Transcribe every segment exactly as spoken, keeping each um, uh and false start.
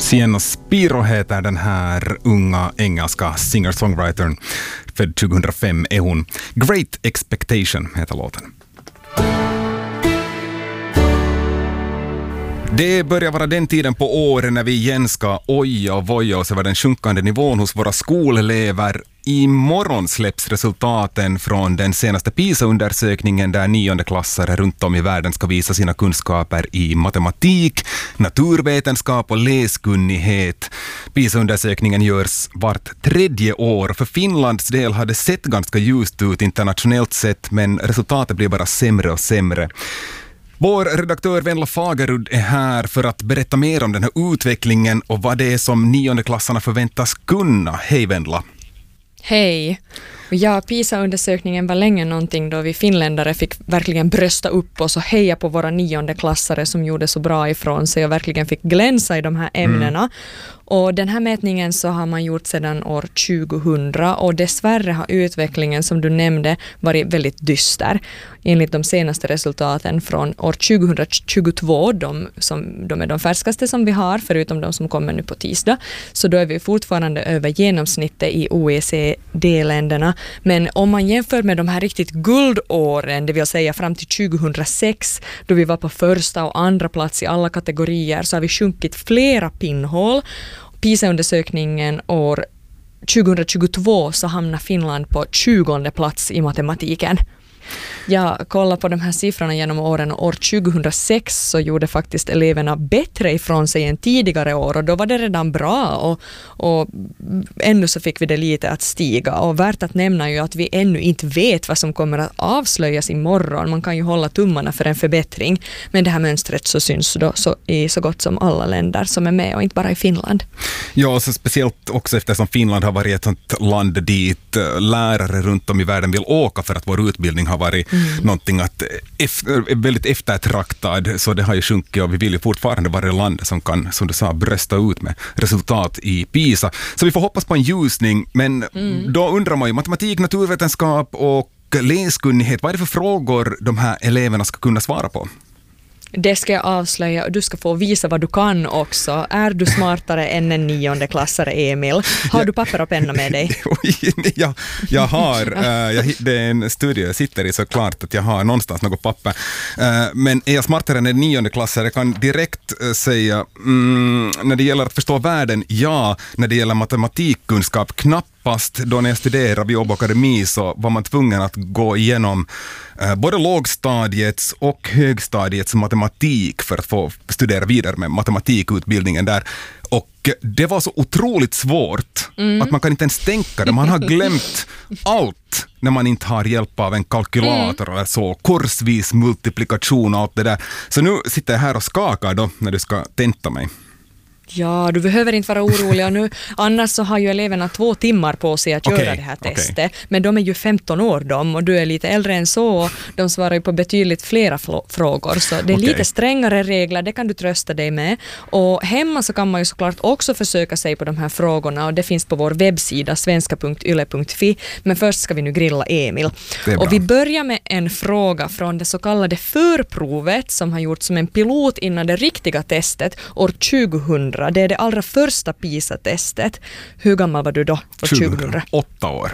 Sienna Spiro heter den här unga engelska singer-songwritern. Född tjugohundrafem är hon. Great Expectation heter låten. Det börjar vara den tiden på året när vi igen ska oja och voja oss över den sjunkande nivån hos våra skolelever. Imorgon släpps resultaten från den senaste PISA-undersökningen där niondeklassare runt om i världen ska visa sina kunskaper i matematik, naturvetenskap och läskunnighet. PISA-undersökningen görs vart tredje år. För Finlands del har det sett ganska ljust ut internationellt sett, men resultatet blir bara sämre och sämre. Vår redaktör Venla Fagerud är här för att berätta mer om den här utvecklingen och vad det är som niondeklassarna förväntas kunna. Hej Venla! Hej! Ja, PISA-undersökningen var länge någonting då vi finländare fick verkligen brösta upp oss och heja på våra niondeklassare som gjorde så bra ifrån sig och verkligen fick glänsa i de här ämnena. Mm. Och den här mätningen så har man gjort sedan år tjugohundra och dessvärre har utvecklingen som du nämnde varit väldigt dyster. Enligt de senaste resultaten från år tjugohundratjugotvå, de, som, de är de färskaste som vi har förutom de som kommer nu på tisdag, så då är vi fortfarande över genomsnittet i O E C D-länderna. Men om man jämför med de här riktigt guldåren, det vill säga fram till tjugohundrasex då vi var på första och andra plats i alla kategorier, så har vi sjunkit flera pinnhål. PISA-undersökningen år tjugohundratjugotvå så hamnar Finland på tjugonde plats i matematiken. Jag kollar på de här siffrorna genom åren och år tjugohundrasex så gjorde faktiskt eleverna bättre ifrån sig än tidigare år och då var det redan bra och, och ännu så fick vi det lite att stiga och värt att nämna ju att vi ännu inte vet vad som kommer att avslöjas imorgon. Man kan ju hålla tummarna för en förbättring, men det här mönstret så syns då så i så gott som alla länder som är med och inte bara i Finland. Ja, så speciellt också eftersom Finland har varit ett sånt land dit lärare runt om i världen vill åka för att vår utbildning har varit Mm. någonting att efter, väldigt eftertraktad, så det har ju sjunkit och vi vill ju fortfarande vara ett land som kan, som du sa, brösta ut med resultat i PISA. Så vi får hoppas på en ljusning, men mm. då undrar man ju matematik, naturvetenskap och läskunnighet, vad är det för frågor de här eleverna ska kunna svara på? Det ska jag avslöja och du ska få visa vad du kan också. Är du smartare än en nionde klassare, Emil? Har du papper och penna med dig? ja, jag har. Uh, jag, det är en studio jag sitter i, så klart att jag har någonstans något papper. Uh, men är jag smartare än en nionde klassare? Jag kan direkt uh, säga, mm, när det gäller att förstå världen, ja. När det gäller matematikkunskap, knappt. Fast då när jag studerade vid Åbo Akademi så var man tvungen att gå igenom eh, både lågstadiets och högstadiets matematik för att få studera vidare med matematikutbildningen där. Och det var så otroligt svårt mm. att man kan inte ens tänka det. Man har glömt allt när man inte har hjälp av en kalkylator mm. och så korsvis multiplikation och allt det där. Så nu sitter jag här och skakar då när du ska tenta mig. Ja, du behöver inte vara orolig nu. Annars så har ju eleverna två timmar på sig att okay, göra det här testet. Okay. Men de är ju femton år de och du är lite äldre än så och de svarar ju på betydligt flera fl- frågor. Så det är okay. lite strängare regler, det kan du trösta dig med. Och hemma så kan man ju såklart också försöka sig på de här frågorna och det finns på vår webbsida svenska punkt yle punkt fi. Men först ska vi nu grilla Emil. Och vi börjar med en fråga från det så kallade förprovet som har gjorts som en pilot innan det riktiga testet år tjugohundra. Det är det allra första PISA-testet. Hur gammal var du då? tjugohundra. Åtta år.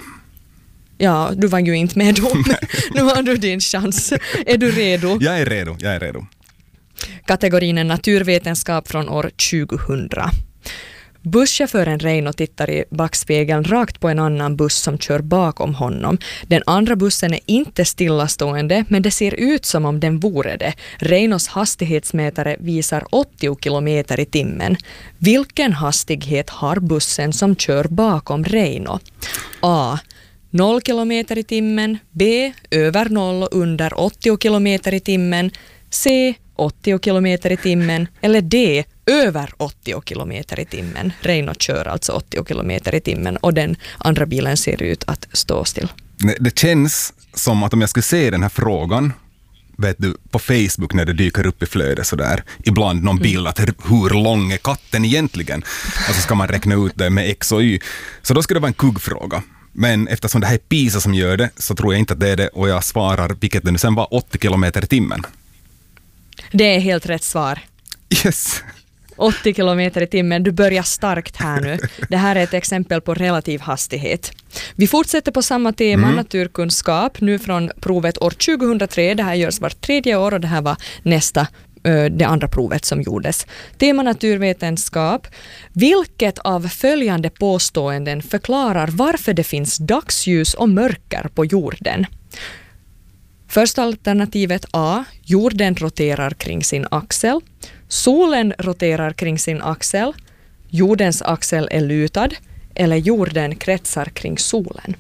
Ja, du var ju inte med då. Nu har du din chans. Är du redo? Jag är redo, jag är redo. Kategorin är naturvetenskap från år tjugohundra. Busschauffören Reino tittar i backspegeln rakt på en annan buss som kör bakom honom. Den andra bussen är inte stillastående, men det ser ut som om den vore det. Reinos hastighetsmätare visar åttio kilometer i timmen. Vilken hastighet har bussen som kör bakom Reino? A. noll kilometer i timmen. B. Över noll och under åttio kilometer i timmen. C. åttio kilometer i timmen. Eller D. Över åttio kilometer i timmen. Reino kör alltså åttio kilometer i timmen och den andra bilen ser ut att stå still. Det känns som att om jag skulle se den här frågan, vet du, på Facebook när det dyker upp i flödet sådär, ibland någon bild att hur lång är katten egentligen? Och så ska man räkna ut det med X och Y. Så då skulle det vara en kuggfråga. Men eftersom det här är PISA som gör det så tror jag inte att det är det och jag svarar, vilket det nu sen var, åttio kilometer i timmen. Det är helt rätt svar. Yes! åttio kilometer i timmen. Du börjar starkt här nu. Det här är ett exempel på relativ hastighet. Vi fortsätter på samma tema, mm. naturkunskap, nu från provet år tjugohundratre. Det här görs vart tredje år och det här var nästa, det andra provet som gjordes. Tema naturvetenskap. Vilket av följande påståenden förklarar varför det finns dagsljus och mörker på jorden? Första alternativet A. Jorden roterar kring sin axel. Solen roterar kring sin axel. Jordens axel är lutad. Eller jorden kretsar kring solen.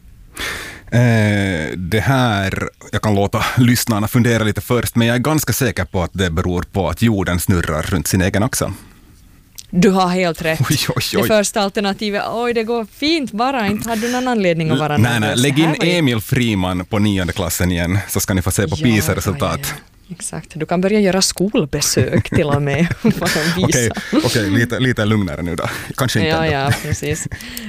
Eh, det här, jag kan låta lyssnarna fundera lite först, men jag är ganska säker på att det beror på att jorden snurrar runt sin egen axel. Du har helt rätt. Oj, oj, oj. Det första alternativet, oj det går fint bara, inte hade du någon anledning att vara L- Nej, nej, lägg in ju... Emil Friman på nionde klassen igen så ska ni få se på ja, PISA-resultat. Ja, ja. Exakt, du kan börja göra skolbesök till och med. Okej, okay, okay, lite, lite lugnare nu då. Kanske inte ja, ändå. Ja, precis.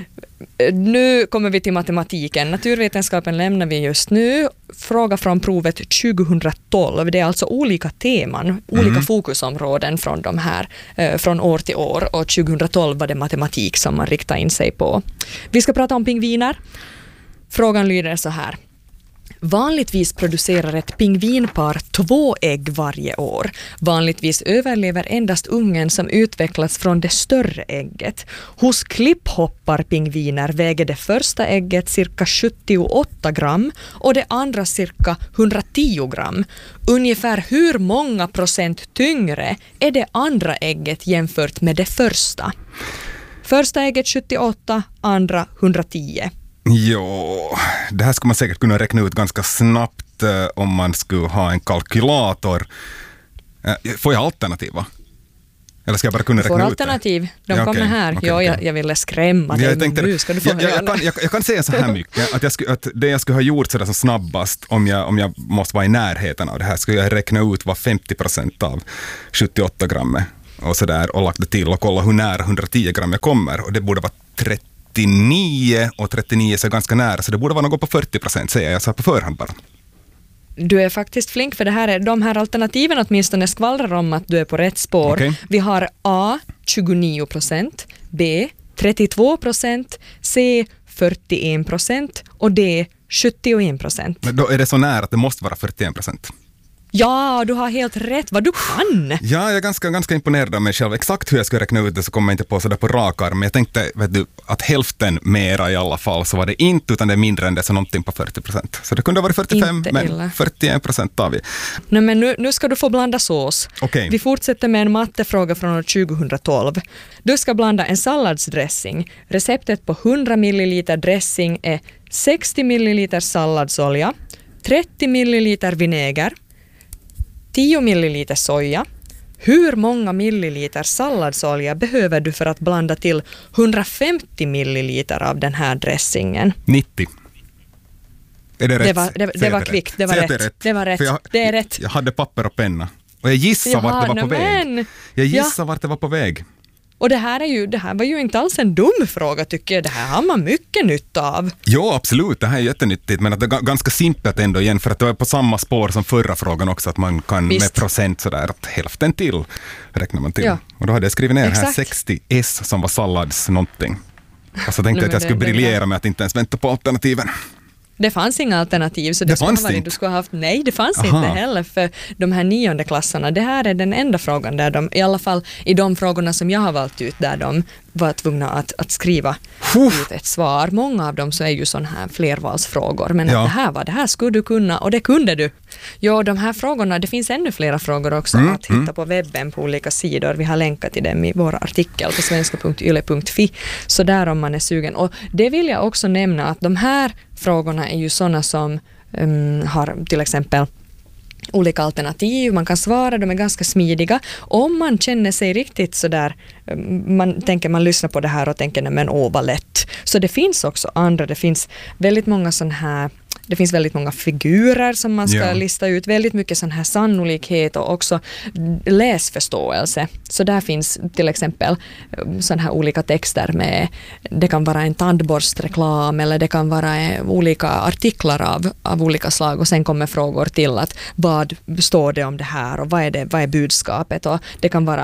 Nu kommer vi till matematiken. Naturvetenskapen lämnar vi just nu. Fråga från provet tjugohundratolv. Det är alltså olika teman, olika mm. fokusområden från de här, eh, från år till år. Och tjugohundratolv var det matematik som man riktade in sig på. Vi ska prata om pingviner. Frågan lyder så här. Vanligtvis producerar ett pingvinpar två ägg varje år. Vanligtvis överlever endast ungen som utvecklats från det större ägget. Hos klipphopparpingviner väger det första ägget cirka sjuttioåtta gram och det andra cirka hundratio gram. Ungefär hur många procent tyngre är det andra ägget jämfört med det första? Första ägget sjuttioåtta, andra hundratio. Jo, det här skulle man säkert kunna räkna ut ganska snabbt eh, om man skulle ha en kalkylator. Eh, får jag alternativa? Eller ska jag bara kunna räkna får ut alternativ. De ja, kommer okay, här. okay, jo, okay. Jag, jag ville skrämma dig. Jag tänkte, nu ska du få jag, jag, jag, kan, jag, jag kan säga så här mycket. Att, jag skulle, att det jag skulle ha gjort sådär som snabbast om jag, om jag måste vara i närheten av det här skulle jag räkna ut vad femtio procent av sjuttioåtta gram och sådär och lagt det till och kolla hur nära hundratio gram jag kommer. Och det borde vara trettionio och trettionio så är ganska nära så det borde vara något på fyrtio procent säger jag så på förhand bara. Du är faktiskt flink för det här är, de här alternativen åtminstone skvallrar om att du är på rätt spår. Okay. Vi har A tjugonio procent, B trettiotvå procent, C fyrtioen procent och D sjuttioen procent. Men då är det så nära att det måste vara fyrtioen procent. Ja, du har helt rätt. Vad du kan! Ja, jag är ganska, ganska imponerad av mig själv. Exakt hur jag skulle räkna ut det så kommer jag inte på sådär på rak arm. Men jag tänkte vet du, att hälften mera i alla fall så var det inte utan det är mindre än det så någonting på fyrtio procent. Så det kunde ha varit fyrtiofem inte men illa. fyrtioen procent tar vi. Nej, men nu, nu ska du få blanda sås. Okay. Vi fortsätter med en mattefråga från år tjugohundratolv. Du ska blanda en salladsdressing. Receptet på hundra milliliter dressing är sextio milliliter salladsolja, trettio milliliter vinäger, tio milliliter soja. Hur många milliliter salladsolja behöver du för att blanda till hundrafemtio milliliter av den här dressingen? nittio. Är det rätt? Det var, det, det var kvickt, det var rätt. rätt. Det var rätt. Jag, det är rätt. Jag hade papper och penna. Och jag gissar Jaha, vart det var på men, väg. Jag gissar ja. vart det var på väg. Och det här, är ju, det här var ju inte alls en dum fråga tycker jag. Det här har man mycket nytta av. Jo, absolut. Det här är jättenyttigt. Men att det är ganska simpelt ändå igen. För att det var på samma spår som förra frågan också. Att man kan Visst. med procent sådär. Att hälften till räknar man till. Ja. Och då hade jag skrivit ner Exakt. här sextio S som var sallads någonting. Och så tänkte jag att jag skulle det, briljera det med att inte ens vänta på alternativen. Det fanns inga alternativ så det, det skulle ha varit, du skulle ha haft, nej det fanns Aha. inte heller för de här nionde klasserna. Det här är den enda frågan där de, i alla fall i de frågorna som jag har valt ut där de var tvungna att, att skriva Uff. ut ett svar. Många av dem så är ju sådana här flervalsfrågor men ja. att det här var, det här skulle du kunna och det kunde du. Jo, de här frågorna, det finns ännu flera frågor också mm, att hitta mm. på webben på olika sidor. Vi har länkat till dem i vår artikel på svenska punkt yle punkt fi så där om man är sugen. Och det vill jag också nämna att de här frågorna är ju sådana som um, har till exempel olika alternativ, man kan svara, de är ganska smidiga. Om man känner sig riktigt sådär, man tänker man lyssnar på det här och tänker nej men åh vad lätt. Så det finns också andra, det finns väldigt många sån här Det finns väldigt många figurer som man ska ja. lista ut, väldigt mycket sån här sannolikhet och också läsförståelse. Så där finns till exempel sån här olika texter med, det kan vara en tandborstreklam eller det kan vara olika artiklar av, av olika slag och sen kommer frågor till att vad står det om det här och vad är, det, vad är budskapet och det kan vara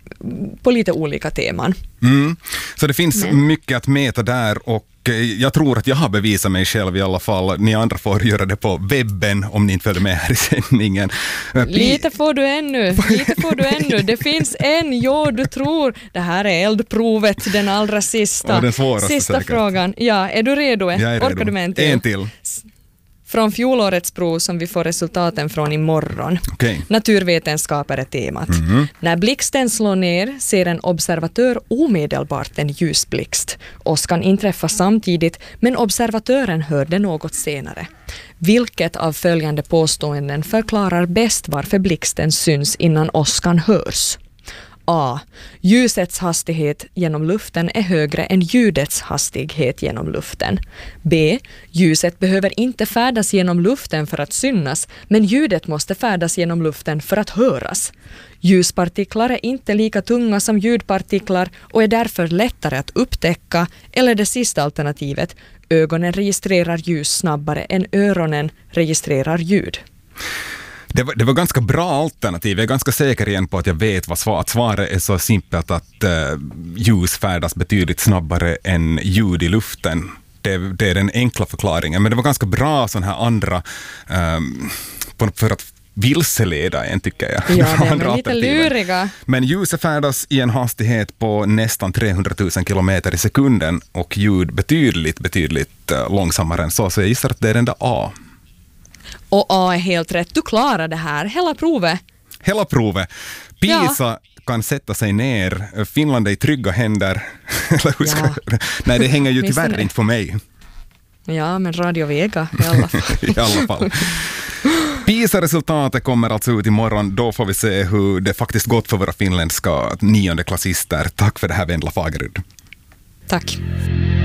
på lite olika teman. Mm. Så det finns Men. mycket att mäta där, och jag tror att jag har bevisat mig själv i alla fall. Ni andra får göra det på webben om ni inte följer med här i sändningen. Lite får du ännu, lite får du ännu. Det finns en, ja du tror. Det här är eldprovet, den allra sista. Och den svåraste sista säkert. Frågan. Ja, är du redo? Jag är redo. Orkar du med en till? En till. Från fjolårets prov som vi får resultaten från imorgon. Okay. Naturvetenskap är temat. Mm. När blixten slår ner ser en observatör omedelbart en ljusblixt. Åskan inträffar samtidigt, men observatören hörde något senare. Vilket av följande påståenden förklarar bäst varför blixten syns innan åskan hörs? A. Ljusets hastighet genom luften är högre än ljudets hastighet genom luften. B. Ljuset behöver inte färdas genom luften för att synas, men ljudet måste färdas genom luften för att höras. Ljuspartiklar är inte lika tunga som ljudpartiklar och är därför lättare att upptäcka, eller det sista alternativet, ögonen registrerar ljus snabbare än öronen registrerar ljud. Det var, det var ganska bra alternativ. Jag är ganska säker igen på att jag vet vad svar, att svaret är så simpelt att uh, ljus färdas betydligt snabbare än ljud i luften. Det, det är den enkla förklaringen. Men det var ganska bra sån här andra um, för att vilseleda en, tycker jag. Ja, det är lite luriga. Men ljuset färdas i en hastighet på nästan trehundratusen kilometer i sekunden och ljud betydligt, betydligt uh, långsammare än så. Så jag gissar att det är den där A. Och A är helt rätt. Du klarar det här. Hela provet. Hela provet. Pisa ja. kan sätta sig ner. Finland är i trygga händer. ja. Nej, det hänger ju tyvärr Visst inte på mig. Ja, men Radio Vega i alla fall. I alla fall. PISA-resultatet kommer alltså ut imorgon. Då får vi se hur det faktiskt gått för våra finländska nionde klassister. Tack för det här, Vendla Fagerud. Tack.